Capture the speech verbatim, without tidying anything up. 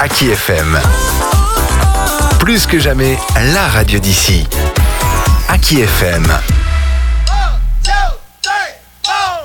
Aki F M. Plus que jamais, la radio d'ici. Aki F M.